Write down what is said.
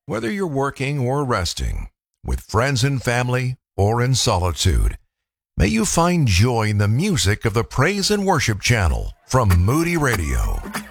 Whether you're working or resting, with friends and family, or in solitude, may you find joy in the music of the Praise and Worship Channel from Moody Radio.